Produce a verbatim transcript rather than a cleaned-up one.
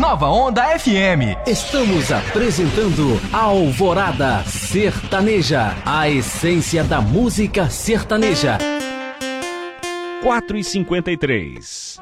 Nova Onda F M. Estamos apresentando Alvorada Sertaneja, a essência da música sertaneja. quatro e cinquenta e três.